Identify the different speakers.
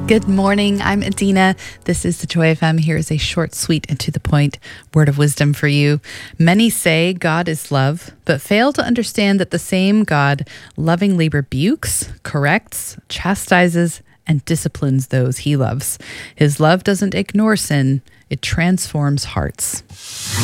Speaker 1: Good morning. I'm Adina. This is the Joy FM. Here is a short, sweet, and to the point word of wisdom for you. Many say God is love, but fail to understand that the same God lovingly rebukes, corrects, chastises, and disciplines those he loves. His love doesn't ignore sin, it transforms hearts.